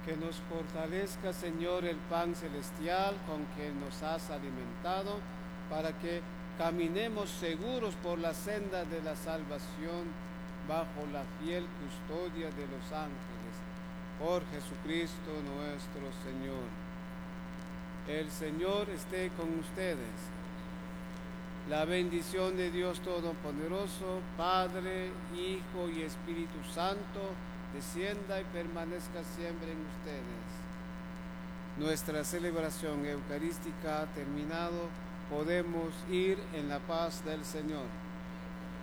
Que nos fortalezca, Señor, el pan celestial con que nos has alimentado, para que caminemos seguros por la senda de la salvación, bajo la fiel custodia de los ángeles. Por Jesucristo nuestro Señor. El Señor esté con ustedes. La bendición de Dios Todopoderoso, Padre, Hijo y Espíritu Santo, descienda y permanezca siempre en ustedes. Nuestra celebración eucarística ha terminado. Podemos ir en la paz del Señor.